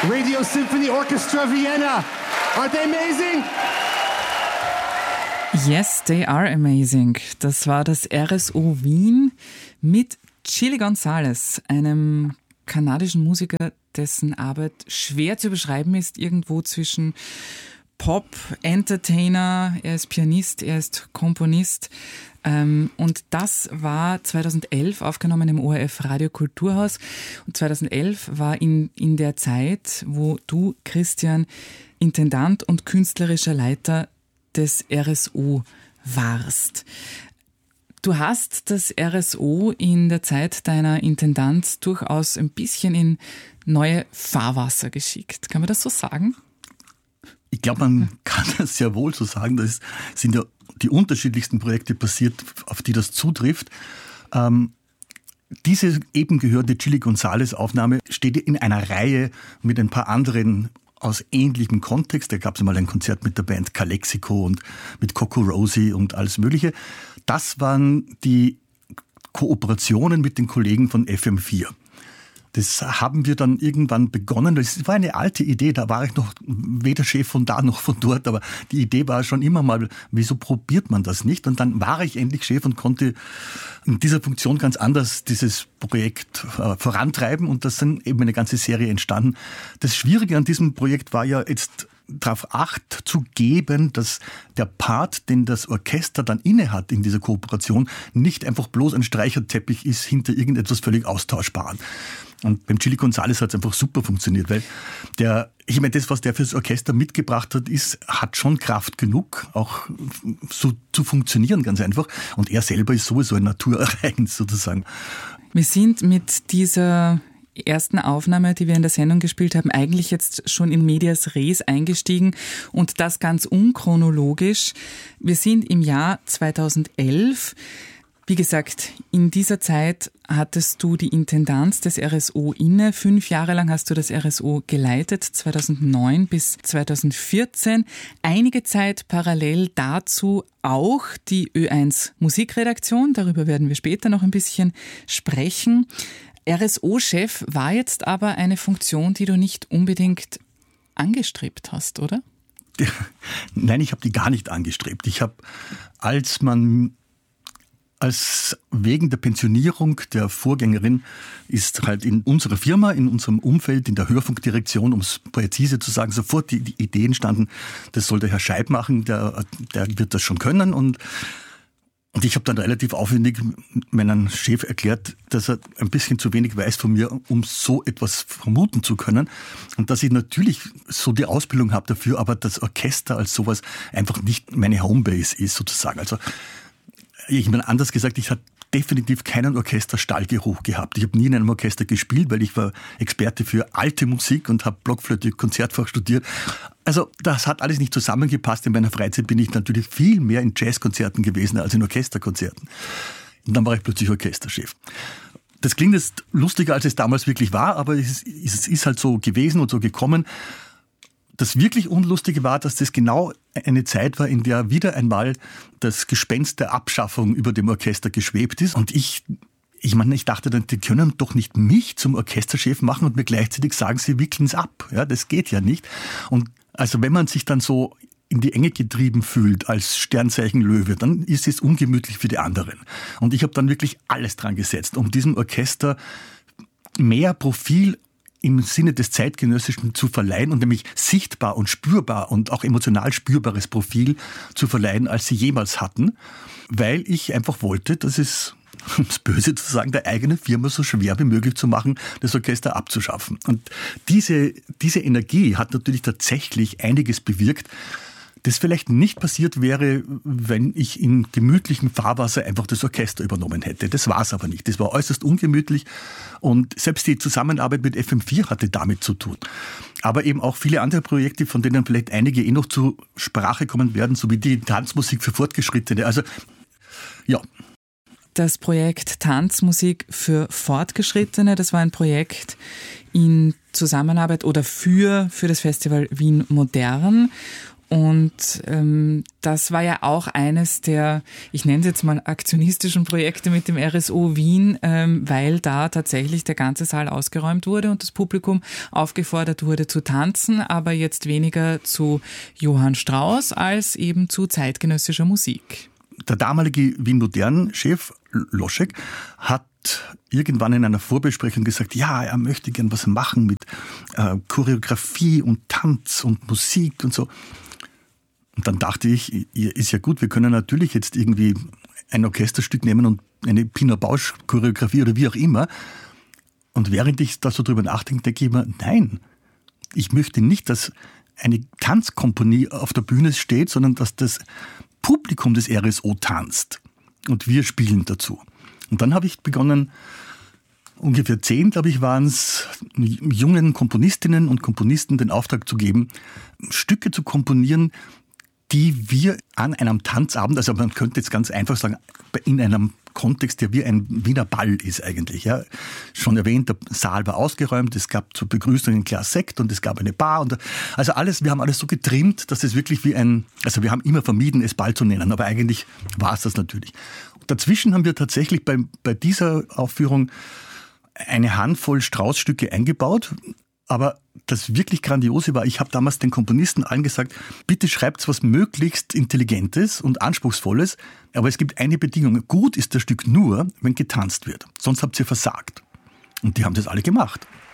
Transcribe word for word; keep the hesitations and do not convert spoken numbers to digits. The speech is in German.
Radio Symphony Orchestra Vienna. Aren't they amazing? Yes, they are amazing. Das war das R S O Wien mit Chilly Gonzales, einem kanadischen Musiker, dessen Arbeit schwer zu beschreiben ist, irgendwo zwischen Pop, Entertainer, er ist Pianist, er ist Komponist. Und das war zweitausendelf aufgenommen im O R F Radio Kulturhaus. Und zweitausendelf war in, in der Zeit, wo du, Christian, Intendant und künstlerischer Leiter des R S O warst. Du hast das R S O in der Zeit deiner Intendanz durchaus ein bisschen in neue Fahrwasser geschickt. Kann man das so sagen? Ich glaube, man kann das sehr wohl so sagen. Das sind ja die unterschiedlichsten Projekte passiert, auf die das zutrifft. Ähm, diese eben gehörte Chilly Gonzales Aufnahme steht in einer Reihe mit ein paar anderen aus ähnlichem Kontext. Da gab es mal ein Konzert mit der Band Calexico und mit Coco Rosie und alles Mögliche. Das waren die Kooperationen mit den Kollegen von F M vier. Das haben wir dann irgendwann begonnen. Das war eine alte Idee, da war ich noch weder Chef von da noch von dort, aber die Idee war schon immer mal, wieso probiert man das nicht? Und dann war ich endlich Chef und konnte in dieser Funktion ganz anders dieses Projekt äh, vorantreiben und das sind eben eine ganze Serie entstanden. Das Schwierige an diesem Projekt war ja jetzt darauf Acht zu geben, dass der Part, den das Orchester dann inne hat in dieser Kooperation, nicht einfach bloß ein Streicherteppich ist hinter irgendetwas völlig Austauschbaren. Und beim Chilly Gonzales hat es einfach super funktioniert, weil der, ich meine, das, was der fürs Orchester mitgebracht hat, ist, hat schon Kraft genug, auch so zu funktionieren, ganz einfach. Und er selber ist sowieso ein Naturereignis sozusagen. Wir sind mit dieser ersten Aufnahme, die wir in der Sendung gespielt haben, eigentlich jetzt schon in Medias Res eingestiegen und das ganz unchronologisch. Wir sind im Jahr zweitausendelf. Wie gesagt, in dieser Zeit hattest du die Intendanz des R S O inne. Fünf Jahre lang hast du das R S O geleitet, zweitausendneun bis zweitausendvierzehn. Einige Zeit parallel dazu auch die Ö eins Musikredaktion. Darüber werden wir später noch ein bisschen sprechen. R S O-Chef war jetzt aber eine Funktion, die du nicht unbedingt angestrebt hast, oder? Nein, ich habe die gar nicht angestrebt. Ich habe, als man Als wegen der Pensionierung der Vorgängerin ist halt in unserer Firma, in unserem Umfeld, in der Hörfunkdirektion, um es präzise zu sagen, sofort die, die Idee entstanden, das soll der Herr Scheib machen, der, der wird das schon können. Und, und ich habe dann relativ aufwendig meinem Chef erklärt, dass er ein bisschen zu wenig weiß von mir, um so etwas vermuten zu können. Und dass ich natürlich so die Ausbildung habe dafür, aber das Orchester als sowas einfach nicht meine Homebase ist sozusagen. Also ich meine, anders gesagt, ich habe definitiv keinen Orchesterstallgeruch gehabt. Ich habe nie in einem Orchester gespielt, weil ich war Experte für alte Musik und habe Blockflöte, Konzertfach studiert. Also das hat alles nicht zusammengepasst. In meiner Freizeit bin ich natürlich viel mehr in Jazzkonzerten gewesen als in Orchesterkonzerten. Und dann war ich plötzlich Orchesterchef. Das klingt jetzt lustiger, als es damals wirklich war, aber es ist halt so gewesen und so gekommen. Das wirklich Unlustige war, dass das genau eine Zeit war, in der wieder einmal das Gespenst der Abschaffung über dem Orchester geschwebt ist. Und ich, ich meine, ich dachte dann, die können doch nicht mich zum Orchesterchef machen und mir gleichzeitig sagen, sie wickeln es ab. Ja, das geht ja nicht. Und also wenn man sich dann so in die Enge getrieben fühlt als Sternzeichen Löwe, dann ist es ungemütlich für die anderen. Und ich habe dann wirklich alles dran gesetzt, um diesem Orchester mehr Profil im Sinne des Zeitgenössischen zu verleihen und nämlich sichtbar und spürbar und auch emotional spürbares Profil zu verleihen, als sie jemals hatten, weil ich einfach wollte, dass es, um es böse zu sagen, der eigenen Firma so schwer wie möglich zu machen, das Orchester abzuschaffen. Und diese, diese Energie hat natürlich tatsächlich einiges bewirkt, das vielleicht nicht passiert wäre, wenn ich in gemütlichem Fahrwasser einfach das Orchester übernommen hätte. Das war es aber nicht. Das war äußerst ungemütlich und selbst die Zusammenarbeit mit F M vier hatte damit zu tun. Aber eben auch viele andere Projekte, von denen vielleicht einige eh noch zur Sprache kommen werden, so wie die Tanzmusik für Fortgeschrittene. Also, ja. Das Projekt Tanzmusik für Fortgeschrittene, das war ein Projekt in Zusammenarbeit oder für, für das Festival Wien Modern. Und ähm, das war ja auch eines der, ich nenne es jetzt mal aktionistischen Projekte mit dem R S O Wien, ähm, weil da tatsächlich der ganze Saal ausgeräumt wurde und das Publikum aufgefordert wurde zu tanzen, aber jetzt weniger zu Johann Strauss als eben zu zeitgenössischer Musik. Der damalige Wien Modern-Chef Loschek hat irgendwann in einer Vorbesprechung gesagt, ja, er möchte gern was machen mit äh, Choreografie und Tanz und Musik und so. Und dann dachte ich, ist ja gut, wir können natürlich jetzt irgendwie ein Orchesterstück nehmen und eine Pina Bausch-Choreografie oder wie auch immer. Und während ich da so drüber nachdenke, denke ich mir, nein, ich möchte nicht, dass eine Tanzkompanie auf der Bühne steht, sondern dass das Publikum des R S O tanzt. Und wir spielen dazu. Und dann habe ich begonnen, ungefähr zehn, glaube ich, waren es, jungen Komponistinnen und Komponisten den Auftrag zu geben, Stücke zu komponieren, die wir an einem Tanzabend, also man könnte jetzt ganz einfach sagen, in einem Kontext, der wie ein Wiener Ball ist eigentlich. Ja. Schon erwähnt, der Saal war ausgeräumt, es gab zur Begrüßung ein Glas Sekt und es gab eine Bar. Und also alles, wir haben alles so getrimmt, dass es wirklich wie ein, also wir haben immer vermieden, es Ball zu nennen, aber eigentlich war es das natürlich. Dazwischen haben wir tatsächlich bei, bei dieser Aufführung eine Handvoll Strauß-Stücke eingebaut. Aber das wirklich Grandiose war, ich habe damals den Komponisten allen gesagt, bitte schreibt was möglichst Intelligentes und Anspruchsvolles, aber es gibt eine Bedingung. Gut ist das Stück nur, wenn getanzt wird. Sonst habt ihr versagt. Und die haben das alle gemacht.